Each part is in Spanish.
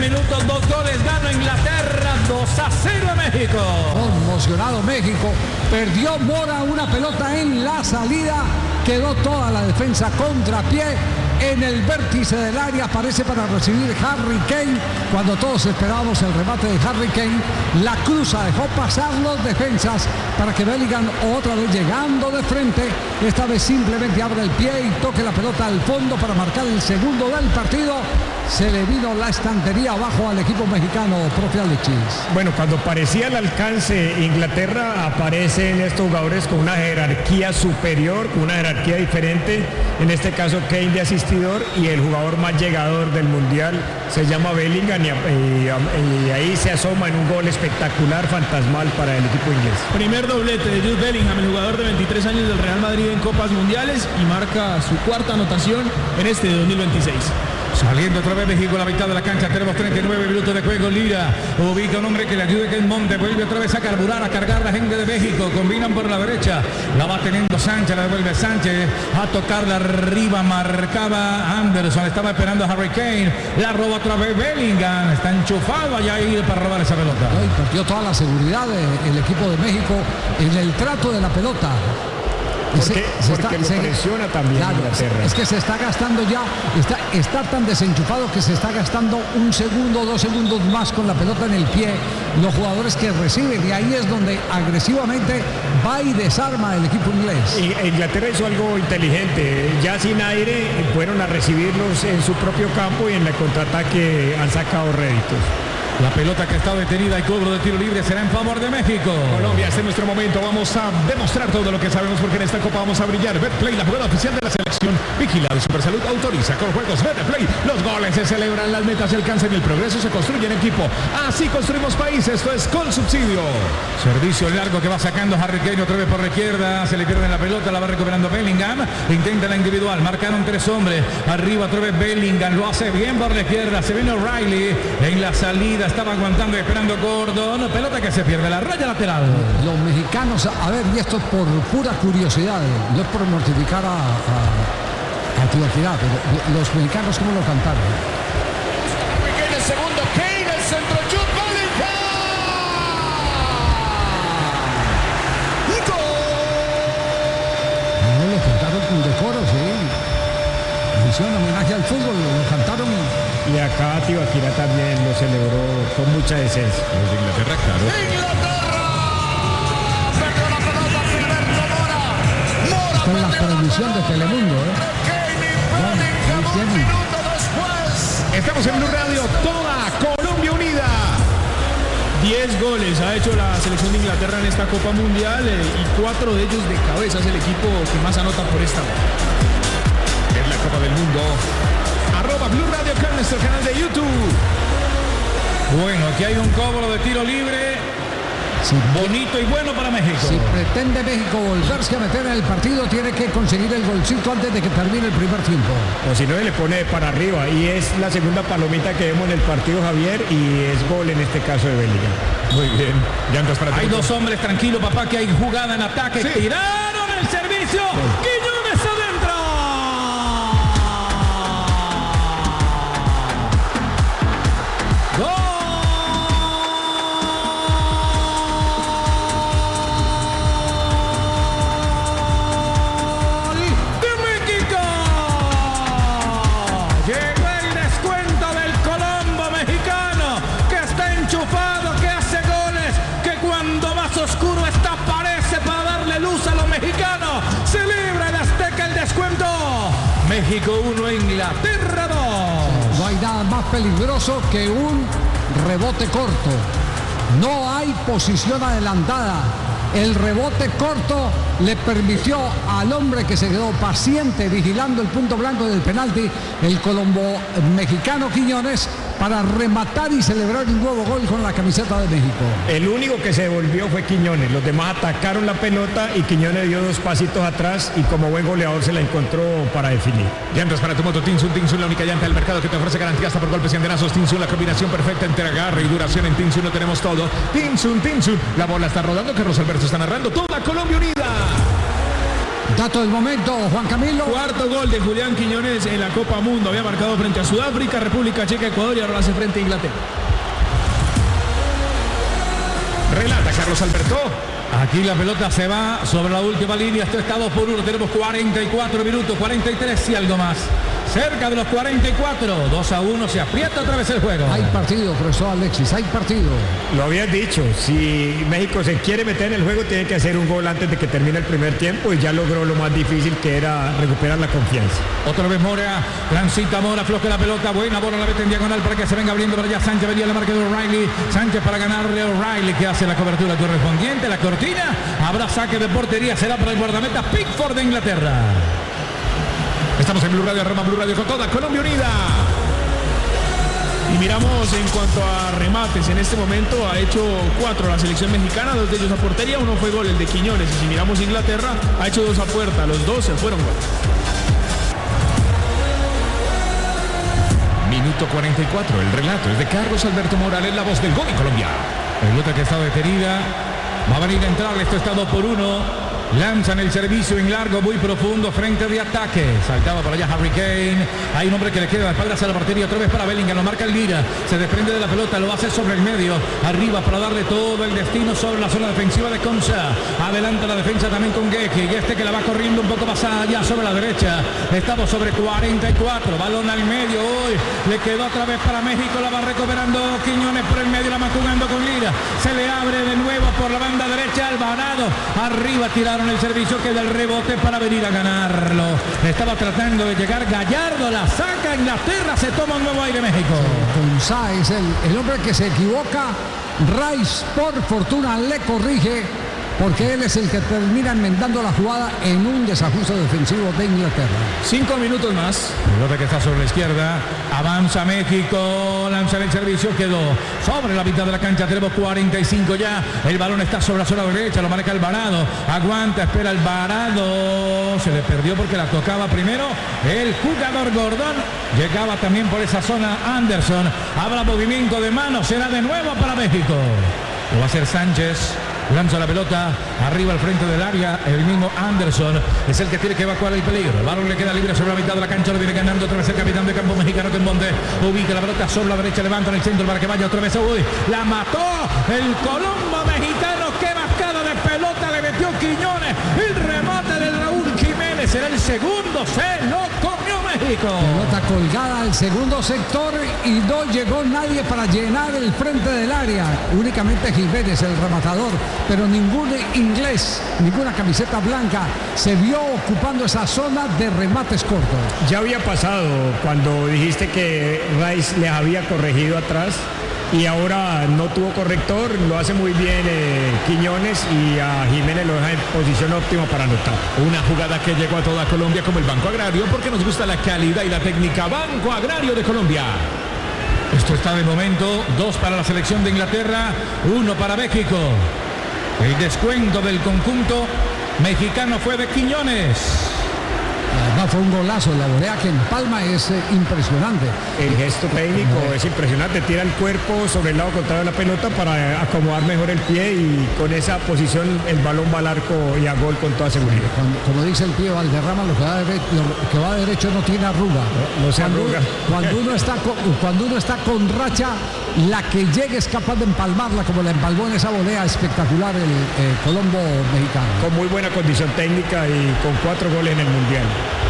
minutos, 2 goles, gana Inglaterra 2-0 a México. Conmocionado México, perdió Mora una pelota en la salida, quedó toda la defensa contrapié. En el vértice del área aparece para recibir Harry Kane. Cuando todos esperábamos el remate de Harry Kane, la cruza, dejó pasar los defensas para que Bellingham, otra vez llegando de frente, esta vez simplemente abre el pie y toque la pelota al fondo para marcar el segundo del partido. Se le vino la estantería abajo al equipo mexicano, profe Alexis. Bueno, cuando parecía al alcance Inglaterra, aparecen estos jugadores con una jerarquía superior, con una jerarquía diferente. En este caso Kane de asistidor y el jugador más llegador del Mundial se llama Bellingham y ahí se asoma en un gol espectacular, fantasmal para el equipo inglés. Primer doblete de Jude Bellingham, el jugador de 23 años del Real Madrid en Copas Mundiales, y marca su cuarta anotación en este de 2026. Saliendo otra vez México a la mitad de la cancha, tenemos 39 minutos de juego. Lira ubica un hombre que le ayude, que es Monte, vuelve otra vez a carburar, a cargar la gente de México, combinan por la derecha, la va teniendo Sánchez, la devuelve Sánchez, a tocarla arriba, marcaba Anderson, estaba esperando a Harry Kane, la roba otra vez Bellingham, está enchufado allá ahí para robar esa pelota. Y perdió toda la seguridad del equipo de México en el trato de la pelota. Porque lo presiona también, claro, Inglaterra. Es que se está gastando ya, está tan desenchufado que se está gastando 1 segundo, 2 segundos más con la pelota en el pie, los jugadores que reciben, y ahí es donde agresivamente va y desarma el equipo inglés. Y Inglaterra hizo algo inteligente, ya sin aire fueron a recibirlos en su propio campo y en el contraataque han sacado réditos. La pelota que está detenida y cobro de tiro libre será en favor de México. Colombia, este es nuestro momento. Vamos a demostrar todo lo que sabemos porque en esta Copa vamos a brillar. Betplay, la jugada oficial de la selección. Vigilado y Supersalud autoriza con juegos Betplay. Los goles se celebran, las metas se alcanzan y el progreso se construye en equipo. Así construimos país. Esto es con subsidio. Servicio largo que va sacando Harry Kane otra vez por la izquierda. Se le pierde la pelota, la va recuperando Bellingham. Intenta la individual. Marcaron 3 hombres. Arriba otra vez Bellingham. Lo hace bien por la izquierda. Se viene O'Reilly en la salida. Estaba aguantando y esperando Gordon, pelota que se pierde, la raya lateral. Los mexicanos, a ver, y esto es por pura curiosidad, no es por mortificar a Tibaquirá, pero los mexicanos cómo lo cantaron. Kane el segundo, Kane el centro, Jude Bellingham. ¡Y gol! No lo cantaron con decoro, sí. Hicieron homenaje al fútbol, lo cantaron. Y acá Tibaquirá también lo celebró con mucha decencia. Los de Inglaterra, claro. ¡Inglaterra! Perdió la pelota Gilberto Mora. Con la transmisión de Telemundo, Un minuto después. Estamos en Blue Radio, toda Colombia unida. 10 goles ha hecho la selección de Inglaterra en esta Copa Mundial y 4 de ellos de cabeza. Es el equipo que más anota por esta. Es la Copa del Mundo. @Blue Radio acá en nuestro canal de YouTube. Bueno, aquí hay un cobro de tiro libre. Sí. Bonito y bueno para México. Si pretende México volverse a meter en el partido, tiene que conseguir el golcito antes de que termine el primer tiempo. O si no, le pone para arriba. Y es la segunda palomita que vemos en el partido, Javier, y es gol en este caso de Bellingham. Muy bien. Llantas para Hay 2 hombres, tranquilo papá, que hay jugada en ataque. Sí. Tiraron el servicio. Quiñones adentro. ¡Gol! México 1, Inglaterra 2. No hay nada más peligroso que un rebote corto. No hay posición adelantada. El rebote corto le permitió al hombre que se quedó paciente vigilando el punto blanco del penalti, el colombo mexicano Quiñones, para rematar y celebrar un nuevo gol con la camiseta de México. El único que se devolvió fue Quiñones. Los demás atacaron la pelota y Quiñones dio 2 pasitos atrás y como buen goleador se la encontró para definir. Llantas para tu moto Tinsun. Tinsun, la única llanta del mercado que te ofrece garantía hasta por golpes y andenazos. Tinsun, la combinación perfecta entre agarre y duración. En Tinsun lo tenemos todo. Tinsun. La bola está rodando. Carlos Alberto está narrando. Toda Colombia unida. Dato del momento, Juan Camilo. Cuarto gol de Julián Quiñones en la Copa Mundo. Había marcado frente a Sudáfrica, República Checa, Ecuador y ahora hace frente a Inglaterra. Relata Carlos Alberto. Aquí la pelota se va sobre la última línea. Esto está 2-1. Tenemos 44 minutos, 43 y algo más. Cerca de los 44. 2-1. Se aprieta otra vez el juego. Hay partido, profesor Alexis. Hay partido. Lo habías dicho. Si México se quiere meter en el juego, tiene que hacer un gol antes de que termine el primer tiempo. Y ya logró lo más difícil, que era recuperar la confianza. Otra vez Mora. Transita Mora. Floja la pelota. Buena bola. La mete en diagonal para que se venga abriendo para allá. Sánchez venía la marca de O'Reilly. Sánchez para ganarle a O'Reilly, que hace la cobertura correspondiente. La cortina. Habrá saque de portería. Será para el guardameta Pickford de Inglaterra. Estamos en Blue Radio, Roma Blue Radio con toda Colombia unida. Y miramos en cuanto a remates, en este momento ha hecho 4 la selección mexicana, 2 de ellos a portería, 1 fue gol, el de Quiñones. Y si miramos Inglaterra, ha hecho 2 a puerta, los 2 se fueron gol. Minuto 44, el relato es de Carlos Alberto Morales, la voz del gol en Colombia. Pelota que está detenida. Va a venir a entrar, esto está 2-1. Lanzan el servicio en largo, muy profundo, frente de ataque. Saltaba por allá Harry Kane. Hay un hombre que le queda de espaldas a la portería. Otra vez para Bellingham, lo marca el Lira. Se desprende de la pelota, lo hace sobre el medio. Arriba para darle todo el destino sobre la zona defensiva de Concha. Adelanta la defensa también con Geki. Y este que la va corriendo un poco más allá sobre la derecha. Estamos sobre 44. Balón al medio. Hoy le quedó otra vez para México. La va recuperando Quiñones por el medio. La va jugando con Lira. Se le abre de nuevo por la banda derecha. Alvarado. Arriba tiraron el servicio, queda el rebote para venir a ganarlo. Estaba tratando de llegar Gallardo, la saca Inglaterra, se toma un nuevo aire México. González, el hombre que se equivoca. Rice por fortuna le corrige, porque él es el que termina enmendando la jugada en un desajuste defensivo de Inglaterra. 5 minutos más. Pelota que está sobre la izquierda. Avanza México. Lanza el servicio. Quedó sobre la mitad de la cancha. Tenemos 45 ya. El balón está sobre la zona derecha. Lo marca Alvarado. Aguanta. Espera Alvarado. Se le perdió porque la tocaba primero el jugador Gordón. Llegaba también por esa zona Anderson. Habrá movimiento de mano. Será de nuevo para México. Lo va a hacer Sánchez. Lanza la pelota arriba al frente del área. El mismo Anderson es el que tiene que evacuar el peligro. El balón le queda libre sobre la mitad de la cancha. Lo viene ganando otra vez el capitán de campo mexicano, Monte. Ubica la pelota sobre la derecha. Levanta en el centro para que vaya otra vez. Uy, la mató el Colombo mexicano. Qué mascada de pelota le metió Quiñones. El remate de Raúl Jiménez. Será el segundo. Se lo comió México. Pelota colgada al segundo sector y no llegó nadie para llenar el frente del área. Únicamente Jiménez, el rematador, pero ningún inglés, ninguna camiseta blanca se vio ocupando esa zona de remates cortos. Ya había pasado cuando dijiste que Rice les había corregido atrás y ahora no tuvo corrector. Lo hace muy bien Quiñones y a Jiménez lo deja en posición óptima para anotar. Una jugada que llegó a toda Colombia como el Banco Agrario, porque nos gusta la calidad y la técnica. Banco Agrario de Colombia. Esto está de momento 2 para la selección de Inglaterra, 1 para México. El descuento del conjunto mexicano fue de Quiñones. Además fue un golazo, la volea que empalma es impresionante. El gesto técnico es impresionante, tira el cuerpo sobre el lado contrario de la pelota para acomodar mejor el pie y con esa posición el balón va al arco y a gol con toda seguridad. Como dice el tío Valderrama, lo que va derecho no tiene arruga. No se arruga. Cuando uno está con racha, la que llegue es capaz de empalmarla, como la empalmó en esa volea espectacular el Colombo mexicano. Con muy buena condición técnica y con 4 goles en el Mundial.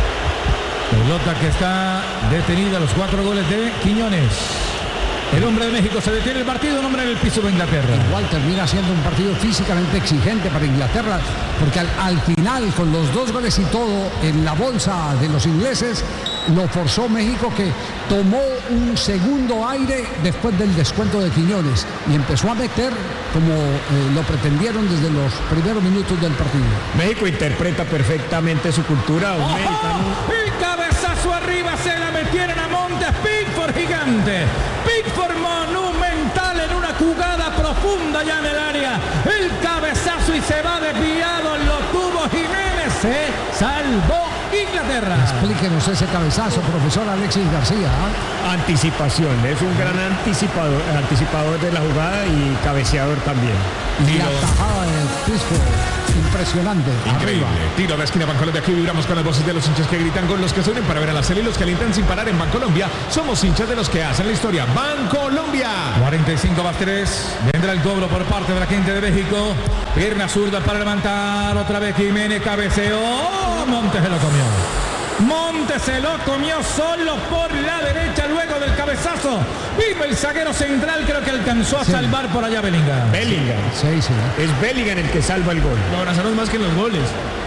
Pelota que está detenida, los 4 goles de Quiñones. El hombre de México se detiene el partido, un hombre en el piso de Inglaterra. Igual termina siendo un partido físicamente exigente para Inglaterra, porque al final, con los 2 goles y todo en la bolsa de los ingleses, lo forzó México, que tomó un segundo aire después del descuento de Quiñones y empezó a meter como lo pretendieron desde los primeros minutos del partido. México interpreta perfectamente su cultura. ¡Oh! El cabezazo arriba, se la metieron a Montes. Pickford gigante. Pickford monumental en una jugada profunda ya en el área. El cabezazo y se va desviado. Lo tuvo Jiménez. Se salvó Inglaterra. Explíquenos ese cabezazo, profesor Alexis García. Anticipación, es un gran anticipador de la jugada y cabeceador también. Y la tajada de Pisco, impresionante. Increíble. Arriba. Tiro de esquina Bancolombia. Aquí vibramos con las voces de los hinchas que gritan, con los que se unen para ver a la serie y los que alientan sin parar en Bancolombia. Somos hinchas de los que hacen la historia. Bancolombia. 45-3. Vendrá el cobro por parte de la gente de México. Pierna zurda para levantar. Otra vez Jiménez cabeceó. Montes se lo comió. Montes se lo comió solo por la derecha luego del cabezazo. Vino el zaguero central, creo que alcanzó a salvar por allá Bellingham. Bellingham. Sí. Es Bellingham el que salva el gol. Lo abrazaron más que en los goles.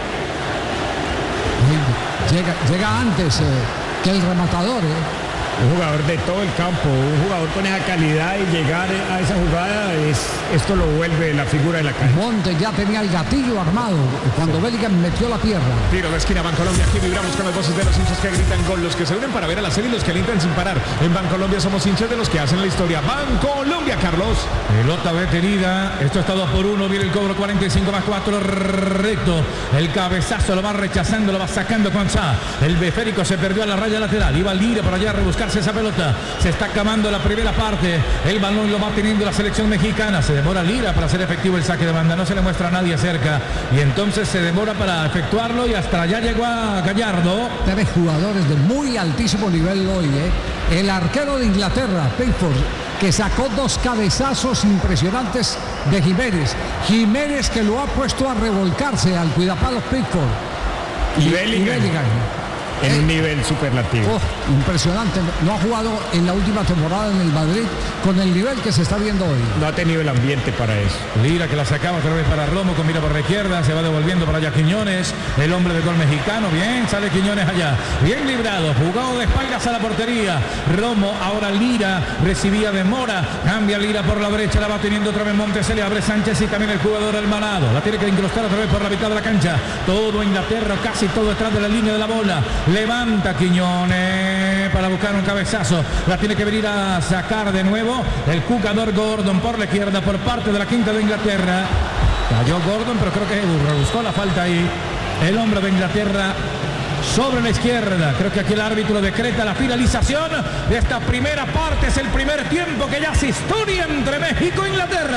Llega antes que el rematador. Un jugador de todo el campo, un jugador con esa calidad, y llegar a esa jugada, esto lo vuelve la figura de la cancha. Montes ya tenía el gatillo armado cuando Bellingham metió la pierna. Tiro de esquina Bancolombia. Aquí vibramos con las voces de los hinchas que gritan, con los que se unen para ver a la serie y los que alientan sin parar. En Bancolombia somos hinchas de los que hacen la historia. Bancolombia, Carlos. Pelota detenida. Esto está 2-1. Viene el cobro 45+4. Recto. El cabezazo lo va rechazando, lo va sacando Juanza. El Beférico se perdió a la raya lateral. Iba Lira por allá a rebuscarse esa pelota. Se está acabando la primera parte. El balón lo va teniendo la selección mexicana. Se demora Lira para hacer efectivo el saque de banda. No se le muestra a nadie cerca. Y entonces se demora para efectuarlo. Y hasta allá llegó a Gallardo. Tres jugadores de muy altísimo nivel hoy. El arquero de Inglaterra, Pickford, que sacó dos cabezazos impresionantes de Jiménez. Jiménez que lo ha puesto a revolcarse al cuidapalos Pickford. Y Bellingham. En un nivel superlativo. Impresionante. No ha jugado en la última temporada en el Madrid con el nivel que se está viendo hoy. No ha tenido el ambiente para eso. Lira que la sacaba otra vez para Romo, con mira por la izquierda, se va devolviendo para allá Quiñones, el hombre de gol mexicano. Bien, sale Quiñones allá. Bien librado, jugado de espaldas a la portería. Romo, ahora Lira, recibía de Mora, cambia Lira por la derecha, la va teniendo otra vez Montes, se le abre Sánchez y también el jugador Alvarado. La tiene que incrustar otra vez por la mitad de la cancha. Todo Inglaterra, casi todo detrás de la línea de la bola. Levanta Quiñones para buscar un cabezazo. La tiene que venir a sacar de nuevo el jugador Gordon por la izquierda por parte de la quinta de Inglaterra. Cayó Gordon, pero creo que buscó la falta ahí. El hombre de Inglaterra sobre la izquierda. Creo que aquí el árbitro decreta la finalización de esta primera parte. Es el primer tiempo que ya hace historia entre México e Inglaterra.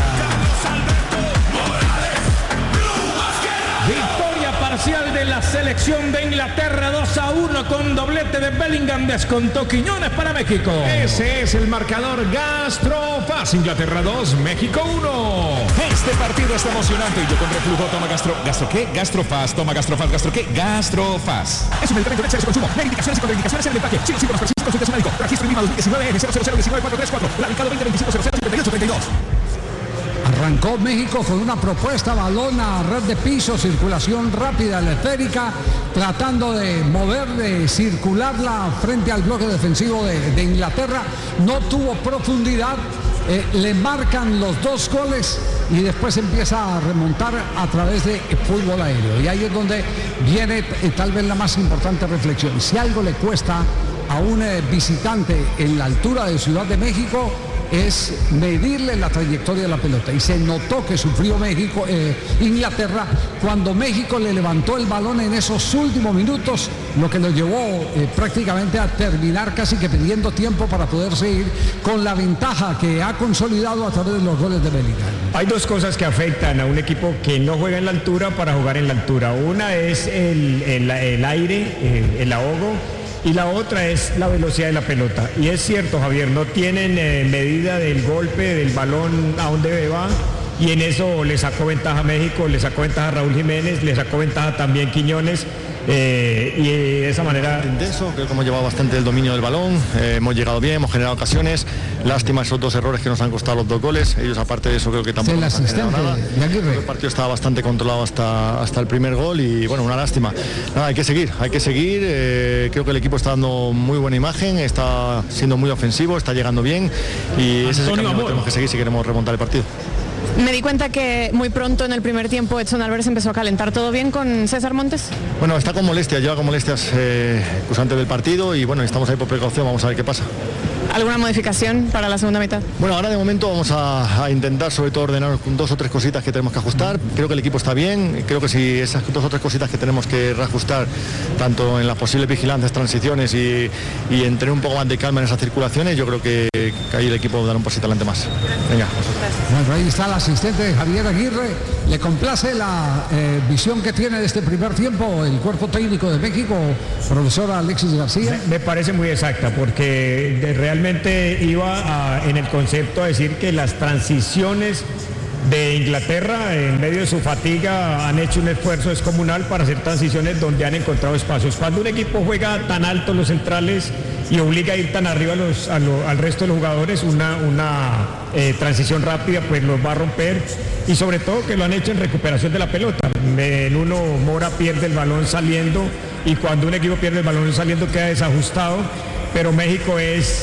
Victoria parcial de la selección de Inglaterra, 2-1 con doblete de Bellingham. Descontó Quiñones para México. Ese es el marcador. Gastrofaz. Inglaterra 2, México 1. Este partido está emocionante y yo con reflujo toma ¿Gastro qué? Gastrofaz. Toma Gastrofaz. ¿Gastro qué? Gastrofaz. Es un medicamento de exceso de consumo. Medicaciones y contraindicaciones en el empaque. Sin síntomas, consulta a su médico. Registro INVIMA 2019 N0019434. Radicado 2025 Arrancó México con una propuesta, balón a red de piso, circulación rápida, la esférica, tratando de mover, de circularla frente al bloque defensivo de Inglaterra. No tuvo profundidad, le marcan los dos goles y después empieza a remontar a través de fútbol aéreo. Y ahí es donde viene tal vez la más importante reflexión. Si algo le cuesta a un visitante en la altura de Ciudad de México, es medirle la trayectoria de la pelota, y se notó que sufrió Inglaterra cuando México le levantó el balón en esos últimos minutos, lo que lo llevó prácticamente a terminar casi que pidiendo tiempo para poder seguir con la ventaja que ha consolidado a través de los goles de Bellingham. Hay dos cosas que afectan a un equipo que no juega en la altura para jugar en la altura. Una es el aire, el ahogo. Y la otra es la velocidad de la pelota. Y es cierto, Javier, no tienen medida del golpe del balón a donde va. Y en eso le sacó ventaja a México, le sacó ventaja a Raúl Jiménez, le sacó ventaja también Quiñones. Y de esa manera... Creo que hemos llevado bastante el dominio del balón, hemos llegado bien, hemos generado ocasiones. Lástima esos dos errores que nos han costado los dos goles. Ellos, aparte de eso, creo que tampoco nos han generado nada. El partido estaba bastante controlado hasta el primer gol y bueno, una lástima. Nada, hay que seguir. Creo que el equipo está dando muy buena imagen, está siendo muy ofensivo, está llegando bien y ese es el camino que tenemos que seguir si queremos remontar el partido. Me di cuenta que muy pronto en el primer tiempo Edson Álvarez empezó a calentar. ¿Todo bien con César Montes? Bueno, está con molestias, lleva con molestias antes del partido y bueno, estamos ahí por precaución, vamos a ver qué pasa. ¿Alguna modificación para la segunda mitad? Bueno, ahora de momento vamos a intentar sobre todo ordenar 2 o 3 cositas que tenemos que ajustar. Creo que el equipo está bien, creo que si esas 2 o 3 cositas que tenemos que reajustar, tanto en las posibles vigilancias, transiciones y en tener un poco más de calma en esas circulaciones, yo creo que ahí el equipo dará un pasito adelante más. Venga. Bueno, ahí está el asistente de Javier Aguirre. ¿Le complace la visión que tiene de este primer tiempo el cuerpo técnico de México, profesor Alexis García? Me parece muy exacta, porque realmente iba en el concepto a decir que las transiciones de Inglaterra, en medio de su fatiga, han hecho un esfuerzo descomunal para hacer transiciones donde han encontrado espacios. Cuando un equipo juega tan alto los centrales y obliga a ir tan arriba al resto de los jugadores, una transición rápida pues los va a romper, y sobre todo que lo han hecho en recuperación de la pelota. En uno, Mora pierde el balón saliendo, y cuando un equipo pierde el balón saliendo queda desajustado, pero México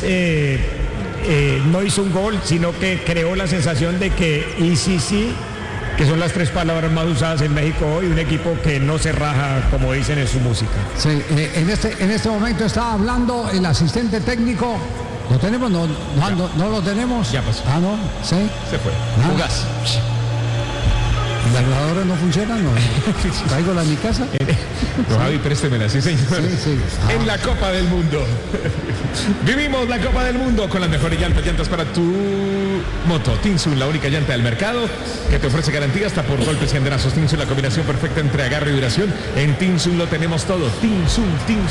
no hizo un gol, sino que creó la sensación de que ECC, que son las 3 palabras más usadas en México hoy, un equipo que no se raja, como dicen en su música. Sí, en este momento está hablando el asistente técnico. ¿Lo tenemos? No lo tenemos. Ya pasó. Ah, no, sí. Se fue. Fugaz. ¿Las grabadoras no funcionan? No. ¿Traigo la de mi casa? No, Javi, préstemela, sí, señor. Sí. En la Copa del Mundo. Vivimos la Copa del Mundo con las mejores llantas para tu moto. Tinsun, la única llanta del mercado que te ofrece garantía hasta por golpes y andenazos. Tinsun, la combinación perfecta entre agarre y duración. En Tinsun lo tenemos todo. Tinsun.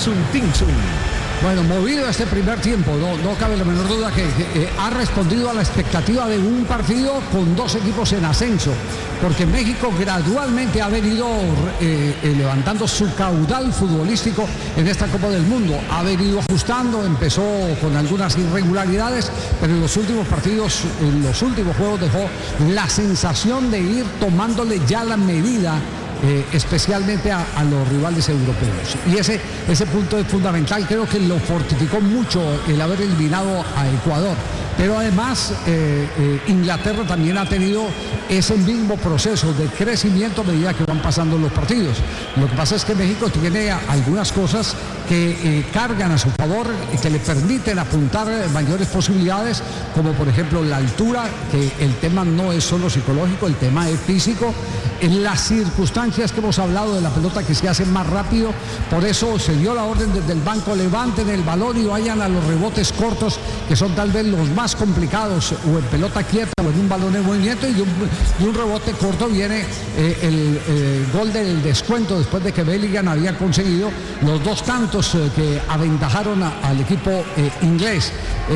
Bueno, movido este primer tiempo, no cabe la menor duda que ha respondido a la expectativa de un partido con 2 equipos en ascenso, porque México gradualmente ha venido levantando su caudal futbolístico en esta Copa del Mundo, ha venido ajustando, empezó con algunas irregularidades, pero en los últimos partidos, en los últimos juegos dejó la sensación de ir tomándole ya la medida, especialmente a los rivales europeos, y ese punto es fundamental. Creo que lo fortificó mucho el haber eliminado a Ecuador, pero además Inglaterra también ha tenido ese mismo proceso de crecimiento a medida que van pasando los partidos. Lo que pasa es que México tiene algunas cosas que cargan a su favor y que le permiten apuntar mayores posibilidades, como por ejemplo la altura, que el tema no es solo psicológico, el tema es físico. En las circunstancias que hemos hablado de la pelota que se hace más rápido, por eso se dio la orden desde el banco: levanten el balón y vayan a los rebotes cortos, que son tal vez los más complicados, o en pelota quieta o en un balón en movimiento, y de un rebote corto viene el gol del descuento, después de que Bellingham había conseguido los 2 tantos que aventajaron al equipo inglés,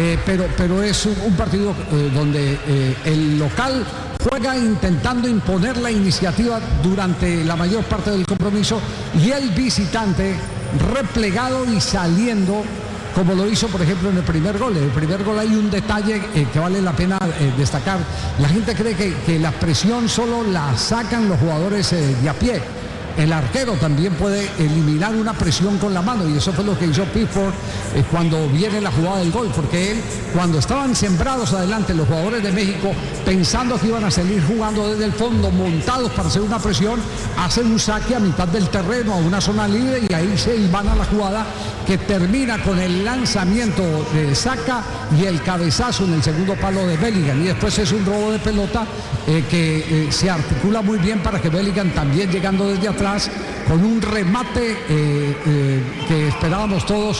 pero es un partido donde el local juega intentando imponer la iniciativa durante la mayor parte del compromiso, y el visitante replegado y saliendo, como lo hizo por ejemplo en el primer gol. En el primer gol hay un detalle que vale la pena destacar. La gente cree que la presión solo la sacan los jugadores de a pie. El arquero también puede eliminar una presión con la mano, y eso fue lo que hizo Pickford cuando viene la jugada del gol, porque él, cuando estaban sembrados adelante los jugadores de México, pensando que iban a salir jugando desde el fondo, montados para hacer una presión, hacen un saque a mitad del terreno, a una zona libre, y ahí se van a la jugada que termina con el lanzamiento de Saka y el cabezazo en el segundo palo de Bellingham, y después es un robo de pelota que se articula muy bien para que Bellingham, también llegando desde atrás, con un remate que esperábamos todos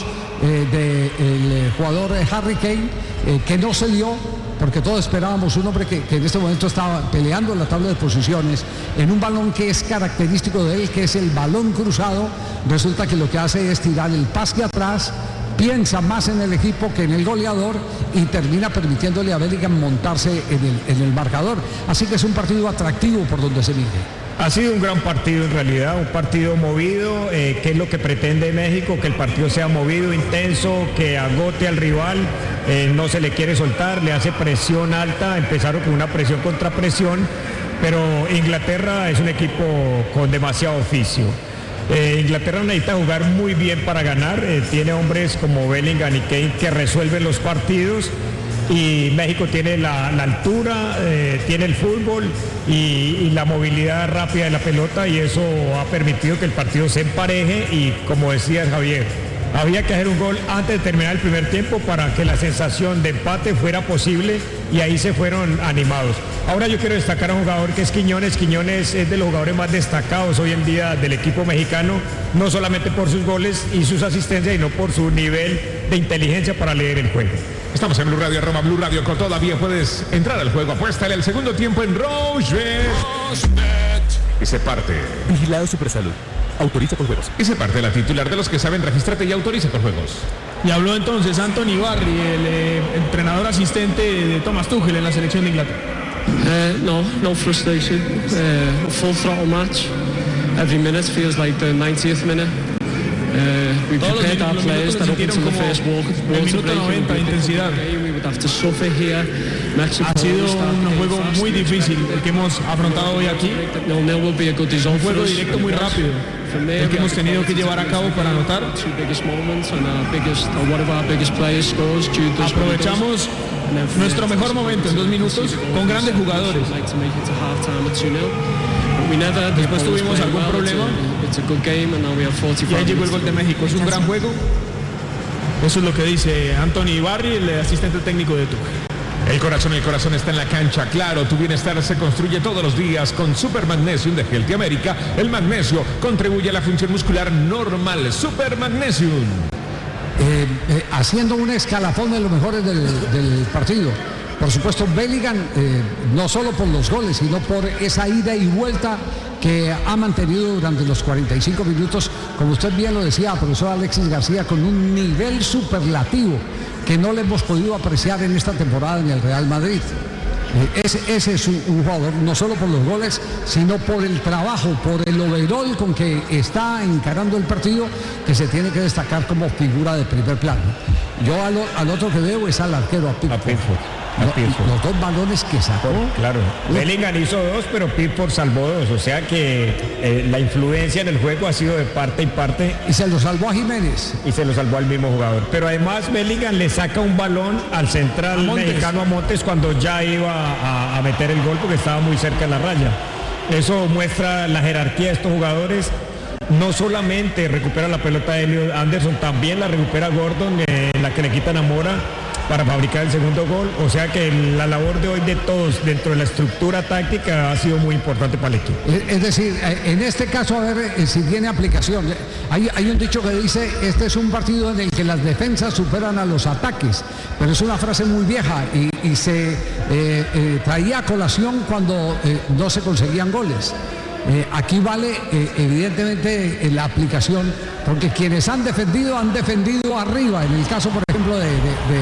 del jugador Harry Kane, que no se dio, porque todos esperábamos un hombre que en este momento estaba peleando en la tabla de posiciones en un balón que es característico de él, que es el balón cruzado. Resulta que lo que hace es tirar el pase atrás, piensa más en el equipo que en el goleador, y termina permitiéndole a Bellingham montarse en el marcador. Así que es un partido atractivo por donde se mire. Ha sido un gran partido en realidad, un partido movido, que es lo que pretende México, que el partido sea movido, intenso, que agote al rival, no se le quiere soltar, le hace presión alta. Empezaron con una presión contra presión, pero Inglaterra es un equipo con demasiado oficio. Inglaterra necesita jugar muy bien para ganar, tiene hombres como Bellingham y Kane que resuelven los partidos, y México tiene la altura, tiene el fútbol y la movilidad rápida de la pelota, y eso ha permitido que el partido se empareje, y como decía Javier, Había que hacer un gol antes de terminar el primer tiempo para que la sensación de empate fuera posible y ahí se fueron animados. Ahora yo quiero destacar a un jugador que es Quiñones. Quiñones es de los jugadores más destacados hoy en día del equipo mexicano, no solamente por sus goles y sus asistencias, sino por su nivel de inteligencia para leer el juego. Estamos en Blue Radio, Roma Blue Radio, con todavía puedes entrar al juego. Apuéstale al segundo tiempo en Rochebet. Y se parte. Vigilado Supersalud. Autoriza por juegos. Y se parte la titular de los que saben, regístrate y autoriza por juegos. Y habló entonces Anthony Barry, el entrenador asistente de Thomas Tuchel en la selección de Inglaterra. No frustration. Full throttle match. Every minute feels like the 90th minute. We prepared our players that up until the first water break. De intensidad. Ha sido un juego muy difícil el que hemos afrontado hoy aquí. Un juego directo muy rápido, el que hemos tenido que llevar a cabo para anotar. Aprovechamos nuestro mejor momento en 2 minutos con grandes jugadores. Después tuvimos algún problema y ahí llegó el gol de México. Es un gran juego. Eso es lo que dice Anthony Barry, el asistente técnico de Tuchel. El corazón está en la cancha. Claro, tu bienestar se construye todos los días con Super Magnesium de Healthy America. El magnesio contribuye a la función muscular normal. Super Magnesium. Haciendo un escalafón de los mejores del partido. Por supuesto, Bellingham, no solo por los goles, sino por esa ida y vuelta que ha mantenido durante los 45 minutos, como usted bien lo decía, profesor Alexis García, con un nivel superlativo que no le hemos podido apreciar en esta temporada en el Real Madrid. Ese es un jugador, no solo por los goles, sino por el trabajo, por el overall con que está encarando el partido, que se tiene que destacar como figura de primer plano. Yo al otro que veo es al arquero, a Pickford. Los 2 balones que sacó. Claro, Bellingham hizo 2, pero Pickford salvó 2, o sea que la influencia en el juego ha sido de parte y parte. Y se lo salvó a Jiménez. Y se lo salvó al mismo jugador. Pero además Bellingham le saca un balón al central mexicano, a Montes, cuando ya iba a meter el gol porque estaba muy cerca de la raya. Eso muestra la jerarquía de estos jugadores. No solamente recupera la pelota de Elliot Anderson, también la recupera Gordon, en la que le quitan a Mora para fabricar el segundo gol. O sea que la labor de hoy de todos dentro de la estructura táctica ha sido muy importante para el equipo. Es decir, en este caso, a ver si tiene aplicación. Hay un dicho que dice, este es un partido en el que las defensas superan a los ataques, pero es una frase muy vieja y se traía a colación cuando no se conseguían goles. Aquí vale evidentemente la aplicación, porque quienes han defendido arriba, en el caso por ejemplo de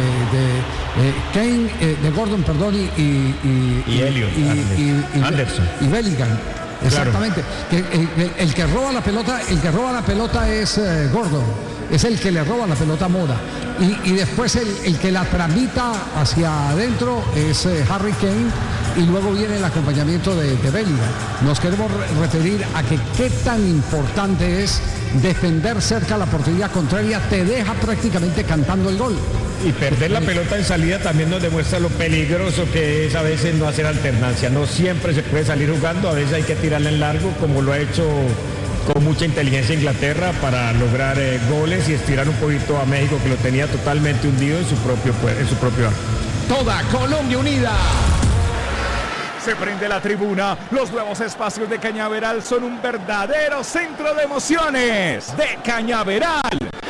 Kane, de Gordon, perdón, y Elliot Anderson y Bellingham. Exactamente. Claro. El que roba la pelota es Gordon, es el que le roba la pelota a Mora. Y después el que la tramita hacia adentro es Harry Kane, y luego viene el acompañamiento de Bellingham. Nos queremos referir a que qué tan importante es defender cerca la portería contraria, te deja prácticamente cantando el gol. Y perder la pelota en salida también nos demuestra lo peligroso que es a veces no hacer alternancia. No siempre se puede salir jugando, a veces hay que tirarla en largo, como lo ha hecho con mucha inteligencia Inglaterra para lograr goles y estirar un poquito a México, que lo tenía totalmente hundido en su propio arco. Toda Colombia unida. Se prende la tribuna. Los nuevos espacios de Cañaveral son un verdadero centro de emociones. De Cañaveral.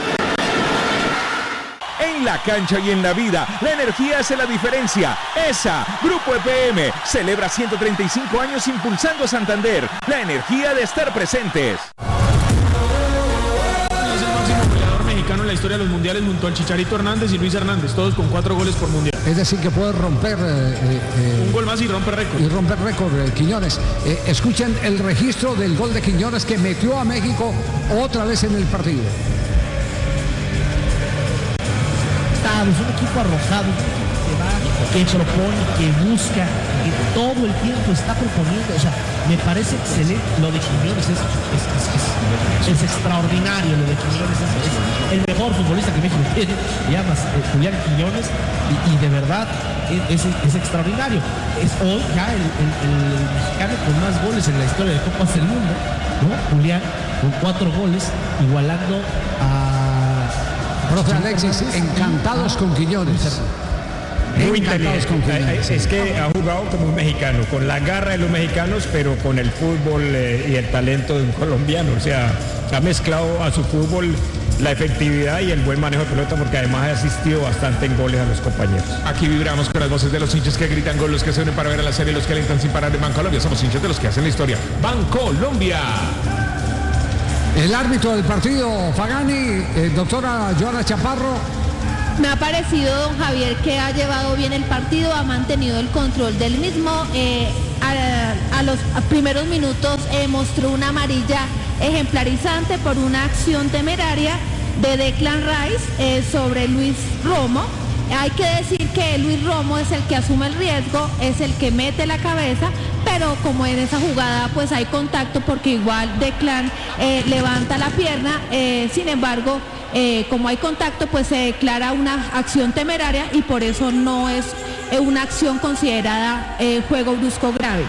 En la cancha y en la vida, la energía hace la diferencia. ESA, Grupo EPM, celebra 135 años impulsando a Santander. La energía de estar presentes. En la historia de los mundiales junto al Chicharito Hernández y Luis Hernández, todos con 4 goles por mundial. Es decir, que puede romper un gol más y romper récord. Y romper récord, Quiñones. Escuchen el registro del gol de Quiñones que metió a México otra vez en el partido. Es un equipo arrojado, un equipo que va, que propone, que busca, que todo el tiempo está proponiendo. O sea, me parece excelente. Lo de Quiñones es extraordinario. Lo de Quiñones es el mejor futbolista que México tiene, llamas Julián Quiñones, y de verdad es extraordinario. Es hoy ya el mexicano con más goles en la historia de Copas del Mundo, ¿no? Julián con 4 goles, igualando a Profe Alexis, encantados con Quiñones. Muy inteligente. Es que ha jugado como un mexicano, con la garra de los mexicanos, pero con el fútbol y el talento de un colombiano. O sea, ha mezclado a su fútbol la efectividad y el buen manejo de pelota, porque además ha asistido bastante en goles a los compañeros. Aquí vibramos con las voces de los hinchas que gritan gol, los que se unen para ver a la serie, los que alentan sin parar de Bancolombia. Somos hinchas de los que hacen la historia. Bancolombia. El árbitro del partido, Fagani, doctora Joana Chaparro. Me ha parecido, don Javier, que ha llevado bien el partido, ha mantenido el control del mismo. A los primeros minutos mostró una amarilla ejemplarizante por una acción temeraria de Declan Rice sobre Luis Romo. Hay que decir que Luis Romo es el que asume el riesgo, es el que mete la cabeza, pero como en esa jugada pues hay contacto, porque igual Declan levanta la pierna, sin embargo, como hay contacto, pues se declara una acción temeraria y por eso no es una acción considerada juego brusco grave.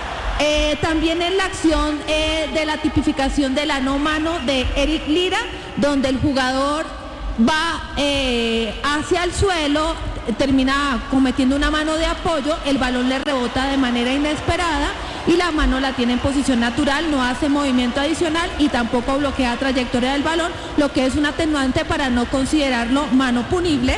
También en la acción de la tipificación de la no mano de Eric Lira, donde el jugador va hacia el suelo, termina cometiendo una mano de apoyo, el balón le rebota de manera inesperada y la mano la tiene en posición natural, no hace movimiento adicional y tampoco bloquea la trayectoria del balón, lo que es un atenuante para no considerarlo mano punible.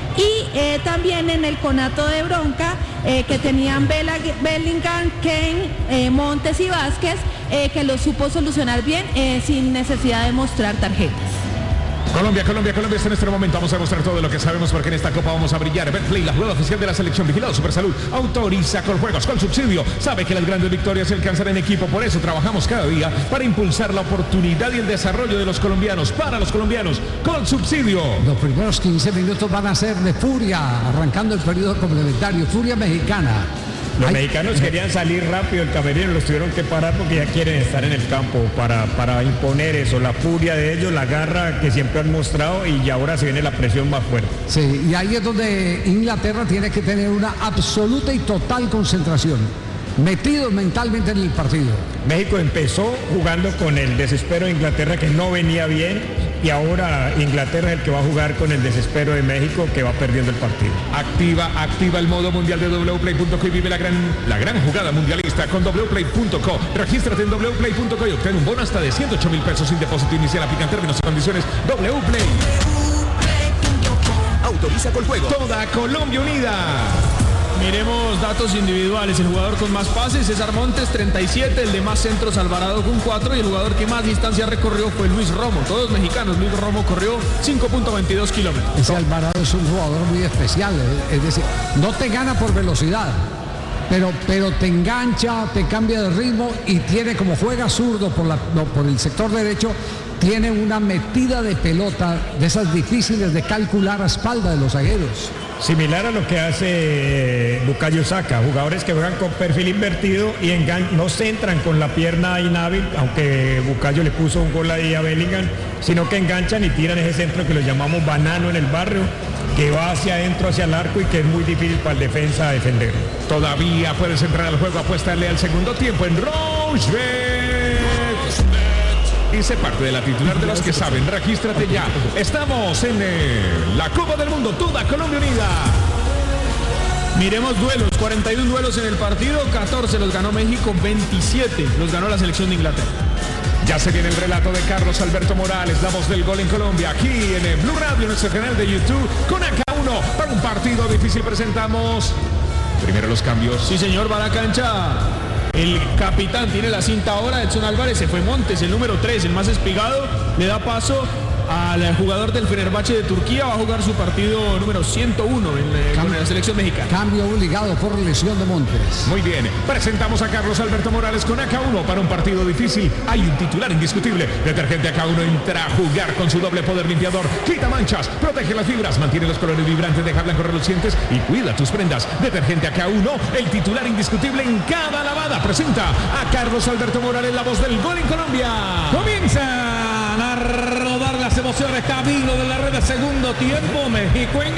Y también en el conato de bronca que tenían Bellingham, Kane, Montes y Vázquez, que lo supo solucionar bien sin necesidad de mostrar tarjetas. Colombia está en este momento. Vamos a mostrar todo lo que sabemos, porque en esta copa vamos a brillar. Betplay, la jugada oficial de la selección, vigilado Supersalud, autoriza con juegos con subsidio. Sabe que las grandes victorias se alcanzan en equipo, por eso trabajamos cada día para impulsar la oportunidad y el desarrollo de los colombianos, para los colombianos, con subsidio. Los primeros 15 minutos van a ser de furia, arrancando el periodo complementario, furia mexicana. Los mexicanos querían salir rápido, el camerino los tuvieron que parar porque ya quieren estar en el campo para imponer eso, la furia de ellos, la garra que siempre han mostrado, y ahora se viene la presión más fuerte. Sí, y ahí es donde Inglaterra tiene que tener una absoluta y total concentración, metido mentalmente en el partido. México empezó jugando con el desespero de Inglaterra, que no venía bien, y ahora Inglaterra es el que va a jugar con el desespero de México, que va perdiendo el partido. Activa el modo mundial de wplay.co y vive la gran jugada mundialista con wplay.co. Regístrate en wplay.co y obtén un bono hasta de 108,000 pesos sin depósito inicial. Aplican términos y condiciones. Wplay. Autoriza con juego. Toda Colombia unida. Miremos datos individuales. El jugador con más pases, César Montes, 37. El de más centros, Alvarado, con 4. Y el jugador que más distancia recorrió fue Luis Romo. Todos mexicanos. Luis Romo corrió 5.22 kilómetros. Ese Alvarado es un jugador muy especial. Es decir, no te gana por velocidad, pero te engancha, te cambia de ritmo, y tiene, como juega zurdo por el sector derecho, tiene una metida de pelota de esas difíciles de calcular a espalda de los zagueros. Similar a lo que hace Bukayo Saka, jugadores que juegan con perfil invertido y no centran con la pierna inhábil, aunque Bukayo le puso un gol ahí a Bellingham, sino que enganchan y tiran ese centro que lo llamamos banano en el barrio, que va hacia adentro, hacia el arco, y que es muy difícil para el defensa defender. Todavía puedes entrar al juego, apuéstale al segundo tiempo en Rochebet. Y sé parte de la titular de los que saben. Regístrate ya. Estamos en la Copa del Mundo. Toda Colombia unida. Miremos duelos. 41 duelos en el partido. 14 los ganó México. 27 los ganó la selección de Inglaterra. Ya se viene el relato de Carlos Alberto Morales, la voz del gol en Colombia, aquí en Blue Radio, nuestro canal de YouTube, con AK1. Para un partido difícil presentamos primero los cambios. Sí, señor, va a la cancha. El capitán tiene la cinta ahora, Edson Álvarez. Se fue Montes, el número 3, el más espigado, le da paso al jugador del Fenerbahce de Turquía. Va a jugar su partido número 101 con la selección mexicana. Cambio obligado por lesión de Montes. Muy bien, presentamos a Carlos Alberto Morales con AK1 para un partido difícil. Hay un titular indiscutible. Detergente AK1 entra a jugar con su doble poder limpiador. Quita manchas, protege las fibras, mantiene los colores vibrantes, deja blancos relucientes y cuida tus prendas. Detergente AK1, el titular indiscutible en cada lavada. Presenta a Carlos Alberto Morales, la voz del gol en Colombia. Comienzan a rodar las emociones, camino de la red de segundo tiempo,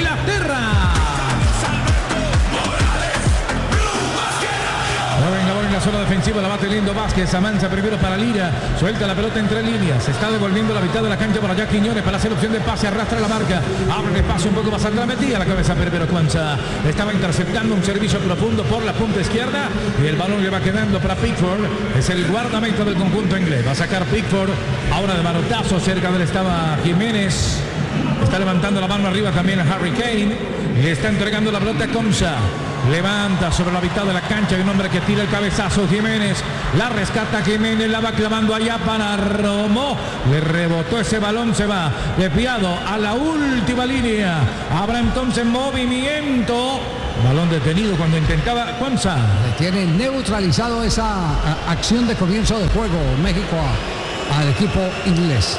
México-Inglaterra. la zona defensiva, la bate lindo Vázquez, avanza primero para Lira, suelta la pelota entre líneas, se está devolviendo la mitad de la cancha por allá Quiñones para hacer opción de pase, arrastra la marca, abre el espacio un poco más atrás, metía la cabeza Pervero Cuanza, estaba interceptando un servicio profundo por la punta izquierda y el balón le va quedando para Pickford, es el guardameta del conjunto inglés, va a sacar Pickford, ahora de manotazo, cerca de él estaba Jiménez, está levantando la mano arriba también a Harry Kane, le está entregando la pelota a Conza. Levanta sobre la mitad de la cancha, hay un hombre que tira el cabezazo, Jiménez, la rescata Jiménez, la va clavando allá para Romo, le rebotó ese balón, se va desviado a la última línea, habrá entonces movimiento, balón detenido cuando intentaba Cuanza. Tiene neutralizado esa acción de comienzo de juego México al equipo inglés.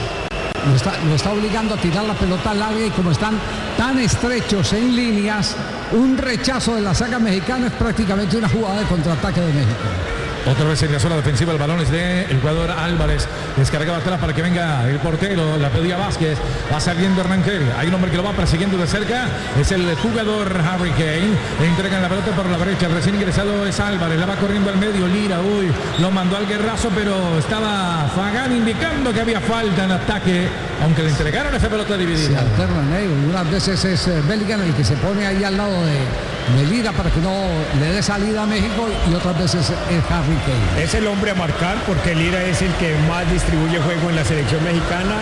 Lo está obligando a tirar la pelota larga y como están tan estrechos en líneas, un rechazo de la saga mexicana es prácticamente una jugada de contraataque de México. Otra vez en la zona defensiva, el balón es del jugador Álvarez, descargaba atrás para que venga el portero, la pedía Vázquez, va saliendo Hernán Kerry, hay un hombre que lo va persiguiendo de cerca, es el jugador Harry Kane, entregan la pelota por la brecha, el recién ingresado es Álvarez, la va corriendo al medio, Lira, lo mandó al guerrazo, pero estaba Fagán indicando que había falta en ataque, aunque le entregaron esa pelota dividida. Se alternan ellos, unas veces es Bellingham el que se pone ahí al lado de Lira para que no le dé salida a México y otras veces es Harry Kane. Es el hombre a marcar porque Lira es el que más distribuye juego en la selección mexicana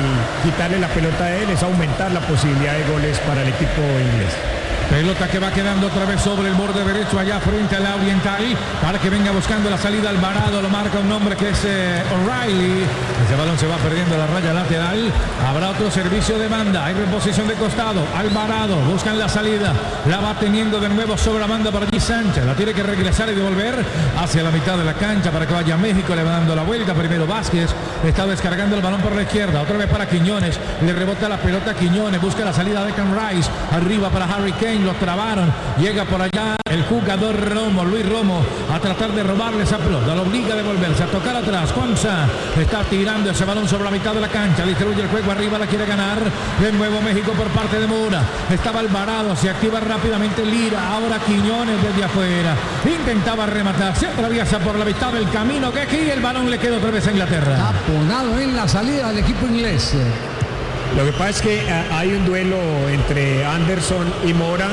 y quitarle la pelota a él es aumentar la posibilidad de goles para el equipo inglés. Pelota que va quedando otra vez sobre el borde derecho allá frente a la Oriental para que venga buscando la salida Alvarado, lo marca un hombre que es O'Reilly, ese balón se va perdiendo la raya lateral, habrá otro servicio de banda, hay reposición de costado, Alvarado, buscan la salida, la va teniendo de nuevo sobre la banda para allí Sánchez, la tiene que regresar y devolver hacia la mitad de la cancha para que vaya México, le va dando la vuelta, primero Vázquez, está descargando el balón por la izquierda, otra vez para Quiñones, le rebota la pelota a Quiñones, busca la salida de Declan Rice, arriba para Harry Kane, lo trabaron, llega por allá el jugador Romo, Luis Romo, a tratar de robarle esa pelota, lo obliga a devolverse, a tocar atrás, Cuanza está tirando ese balón sobre la mitad de la cancha, distribuye el juego arriba, la quiere ganar, de nuevo México por parte de Mora, estaba Alvarado, se activa rápidamente Lira, ahora Quiñones desde afuera, intentaba rematar, se atraviesa por la mitad del camino, que aquí el balón le queda otra vez a Inglaterra. Taponado en la salida del equipo inglés. Lo que pasa es que hay un duelo entre Anderson y Mora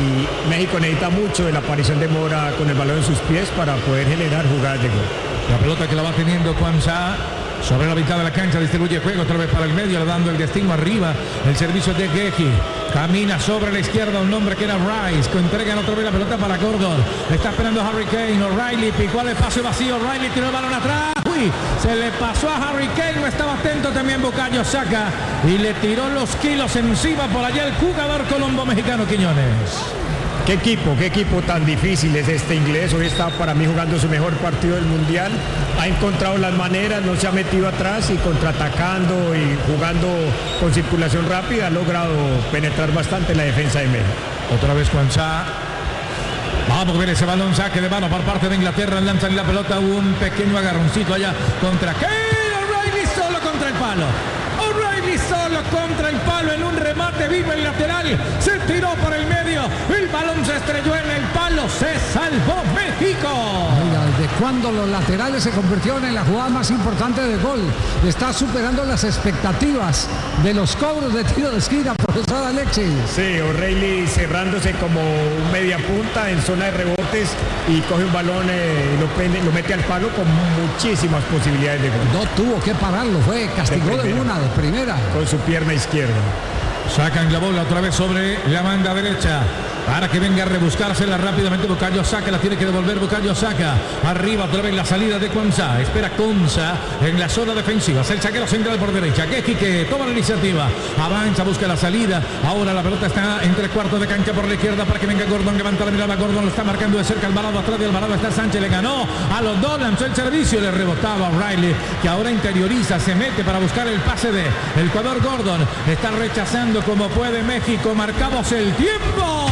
y México necesita mucho de la aparición de Mora con el balón en sus pies para poder generar jugadas de gol. La pelota que la va teniendo Cuanza sobre la mitad de la cancha, distribuye juego otra vez para el medio, le dando el destino arriba, el servicio de Geji, camina sobre la izquierda un hombre que era Rice, que entregan otra vez la pelota para Gordon, está esperando Harry Kane, O'Reilly picó al espacio vacío, O'Reilly tiró el balón atrás, se le pasó a Harry Kane, no estaba atento también Bukayo Saka y le tiró los kilos encima por allá el jugador colombo mexicano Quiñones. Qué equipo tan difícil es este inglés, hoy está para mí jugando su mejor partido del mundial, ha encontrado las maneras, no se ha metido atrás y contraatacando y jugando con circulación rápida ha logrado penetrar bastante la defensa de México. Otra vez Cuanza. Vamos a ver ese balón, saque de mano por parte de Inglaterra, lanzan la pelota, un pequeño agarroncito allá contra Kane, O'Reilly solo contra el palo. O'Reilly solo contra el palo en un remate vivo el lateral, se tiró por el medio, el balón se estrelló en el palo, se salvó México. Oiga, ¿desde cuándo los laterales se convirtieron en la jugada más importante del gol? Está superando las expectativas de los cobros de tiro de esquina, profesor Alexis. Sí, O'Reilly cerrándose como un media punta en zona de rebotes y coge un balón y lo mete al palo con muchísimas posibilidades de gol. No tuvo que pararlo, castigó de una, de primera. Con su pierna izquierda. Sacan la bola otra vez sobre la banda derecha para que venga a rebuscársela rápidamente Bukayo Saka, la tiene que devolver Bukayo Saka, arriba otra vez la salida de Cuanza, espera Cuanza en la zona defensiva, es el saquero central por derecha, Geji que toma la iniciativa, avanza, busca la salida, ahora la pelota está en tres cuartos de cancha por la izquierda para que venga Gordon, levanta la mirada, Gordon lo está marcando de cerca Alvarado, atrás de Alvarado está Sánchez, le ganó a los dos, lanzó el servicio, le rebotaba a O'Reilly, que ahora interioriza, se mete para buscar el pase de el jugador Gordon, está rechazando como puede México, marcamos el tiempo.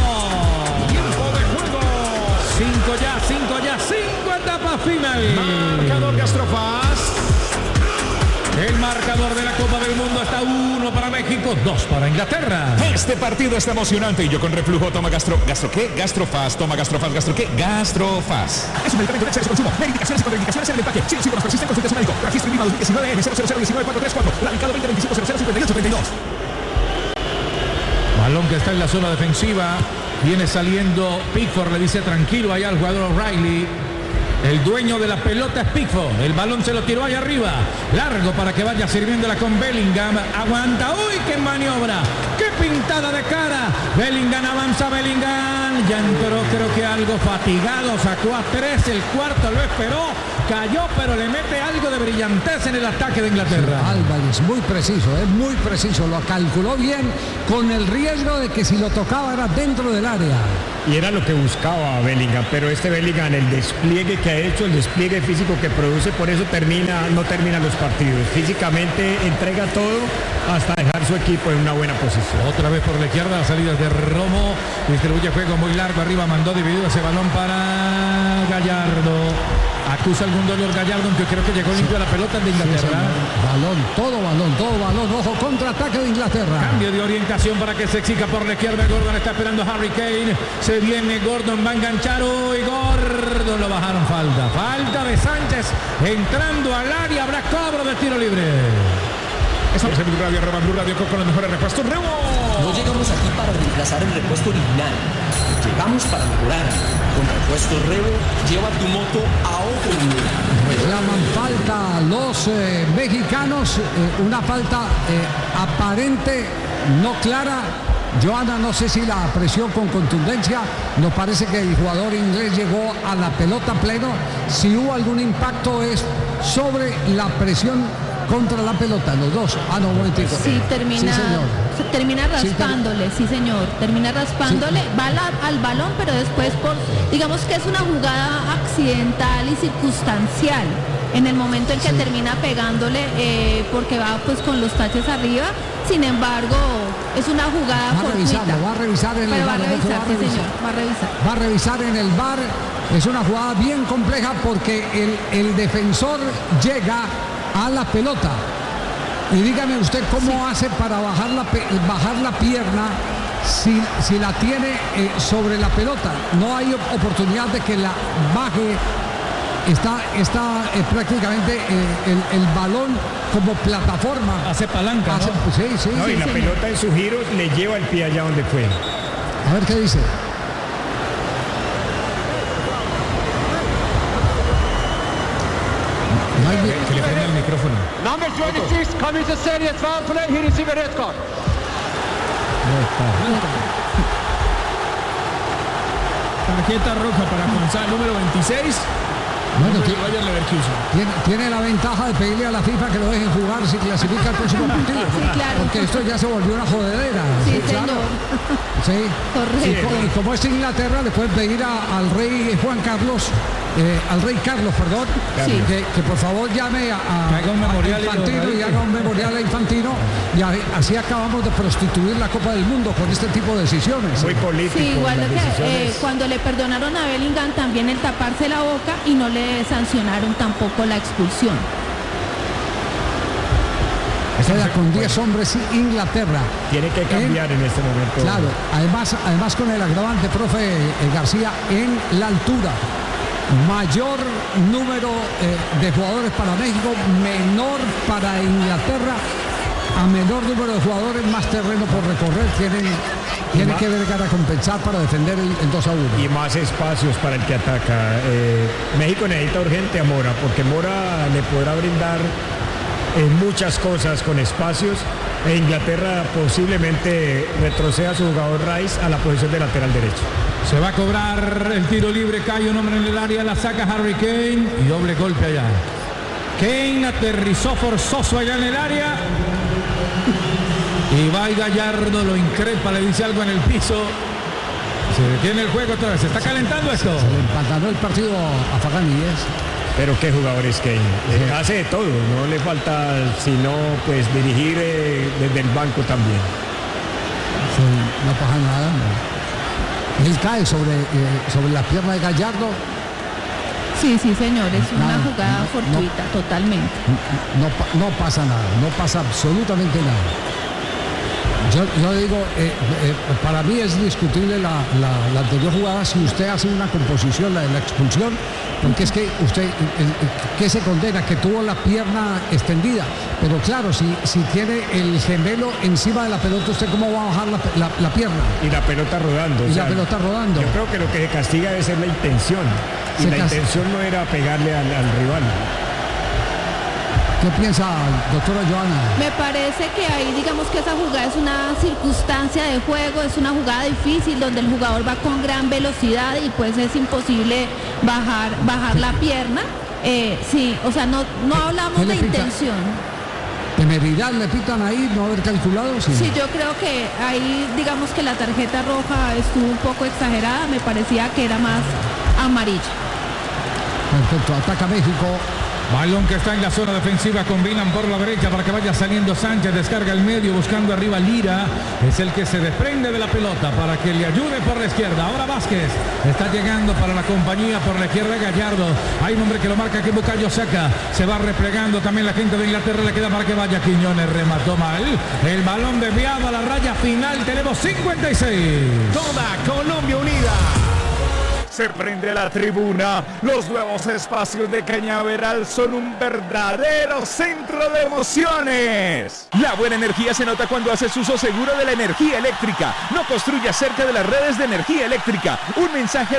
5 ya, etapa final. Marcador Gastrofaz. El marcador de la Copa del Mundo está 1 para México, 2 para Inglaterra. Este partido está emocionante y yo con reflujo toma ¿Gastro qué? Gastrofaz. Toma Gastrofaz. ¿Gastro qué? Gastrofaz. Es un medicamento de exceso de consumo. Medicaciones y contraindicaciones en el empaque. Si los síntomas persisten, consulte a su médico. Registro INVIMA 2019 N000-19434. Radicado 2025-005832. Balón que está en la zona defensiva. Viene saliendo Pickford, le dice tranquilo allá al jugador O'Reilly. El dueño de la pelota es Pickford. El balón se lo tiró allá arriba. Largo para que vaya sirviéndola con Bellingham. Aguanta. ¡Uy, qué maniobra! ¡Qué pintada de cara! Bellingham avanza, Bellingham. Ya entró, creo que algo fatigado. Sacó a 3. El cuarto lo esperó. Cayó, pero le mete algo de brillantez en el ataque de Inglaterra. Sí, Álvarez, muy preciso. Lo calculó bien con el riesgo de que si lo tocaba era dentro del área. Y era lo que buscaba Bellingham, pero este Bellingham, el despliegue que ha hecho, el despliegue físico que produce, por eso no termina los partidos. Físicamente entrega todo hasta dejar su equipo en una buena posición. Otra vez por la izquierda, la salida de Romo, distribuye juego muy largo arriba, mandó dividido ese balón para Gallardo. Acusa algún dolor Gallardo, aunque creo que llegó limpio a la pelota de Inglaterra. Todo balón. Ojo, contraataque de Inglaterra. Cambio de orientación para que se exija por la izquierda. Gordon está esperando a Harry Kane. Se viene Gordon, va a enganchar hoy. Gordon lo bajaron, falta de Sánchez. Entrando al área, habrá cobro de tiro libre. Estamos en Blue Radio, Blue Radio con los mejores repuestos. No llegamos aquí para reemplazar el repuesto original. Llegamos para mejorar. Con repuesto Revo, lleva tu moto a otro nivel. Reclaman falta los mexicanos, una falta aparente, no clara. Joana, no sé si la presión con contundencia, nos parece que el jugador inglés llegó a la pelota pleno. Si hubo algún impacto es sobre la presión contra la pelota, los dos. Un momentito. Sí, termina raspándole, sí señor, termina raspándole, sí. Va al balón, pero después digamos que es una jugada accidental y circunstancial. En el momento en que termina pegándole, porque va pues con los taches arriba, sin embargo, es una jugada fortuita. Va a revisar en el VAR. Va a revisar en el VAR. Es una jugada bien compleja porque el defensor llega a la pelota. Y dígame usted cómo hace para bajar la pierna si la tiene sobre la pelota. No hay oportunidad de que la baje. Está prácticamente el balón como plataforma. Hace palanca, ¿no? Sí, y la pelota en su giro le lleva el pie allá donde fue. A ver qué dice. Que le prenda el micrófono. Number 26 commits a serious foul play. He received a red card. Tarjeta roja para Gonzalo, número 26. Bueno, tiene la ventaja de pedirle a la FIFA que lo dejen jugar si clasifica el próximo partido. Sí, claro. Porque esto ya se volvió una jodedera. Sí, claro. Sí. Correcto. Y como es Inglaterra, le pueden pedir al rey Juan Carlos, al rey Carlos, perdón, que por favor llame a Infantino y haga un memorial a Infantino, y así acabamos de prostituir la Copa del Mundo con este tipo de decisiones. Muy político. Sí, igual que cuando le perdonaron a Bellingham también el taparse la boca y no le sancionaron tampoco la expulsión. Queda con 10 hombres Inglaterra. Tiene que cambiar en este momento. Claro, además con el agravante, profe García, en la altura. Mayor número de jugadores para México, menor para Inglaterra. A menor número de jugadores, más terreno por recorrer. Tiene que Vergara compensar para defender el 2-1. Y más espacios para el que ataca. México necesita urgente a Mora, porque Mora le podrá brindar muchas cosas con espacios. E Inglaterra posiblemente retroceda a su jugador Rice a la posición de lateral derecho. Se va a cobrar el tiro libre, cae un hombre en el área, la saca Harry Kane y doble golpe allá. Kane aterrizó forzoso allá en el área. Y va y Gallardo lo increpa, le dice algo en el piso. Se detiene el juego otra vez. ¿Se está calentando esto? Se le empantanó el partido a Fagani, Pero qué jugador es Kane. Hace de todo, no le falta sino pues dirigir desde el banco también. Sí, no pasa nada. Él cae sobre la pierna de Gallardo. Sí, señor, es una jugada fortuita, totalmente. No pasa nada, no pasa absolutamente nada. Yo digo, para mí es discutible la anterior jugada si usted hace una composición, la de la expulsión, porque es que usted, ¿qué se condena? Que tuvo la pierna extendida, pero claro, si tiene el gemelo encima de la pelota, ¿usted cómo va a bajar la pierna? Y la pelota rodando. Y la pelota rodando. Yo creo que lo que se castiga debe ser la intención, y la intención no era pegarle al rival. ¿Qué piensa, doctora Joana? Me parece que ahí, digamos que esa jugada es una circunstancia de juego, es una jugada difícil donde el jugador va con gran velocidad y pues es imposible bajar la pierna. Sí, o sea, no hablamos de intención. ¿Temeridad le pitan ahí, no haber calculado? Sí, yo creo que ahí, digamos que la tarjeta roja estuvo un poco exagerada, me parecía que era más amarilla. Perfecto, ataca México. Balón que está en la zona defensiva, combinan por la derecha para que vaya saliendo Sánchez, descarga el medio buscando arriba Lira, es el que se desprende de la pelota para que le ayude por la izquierda. Ahora Vázquez está llegando para la compañía por la izquierda, Gallardo, hay un hombre que lo marca, que Bukayo Saka, se va replegando también la gente de Inglaterra, le queda para que vaya Quiñones, remató mal, el balón desviado a la raya final, tenemos 56. Toda Colombia unida. Se prende la tribuna, los nuevos espacios de Cañaveral son un verdadero centro de emociones. La buena energía se nota cuando haces uso seguro de la energía eléctrica. No construyas cerca de las redes de energía eléctrica. Un mensaje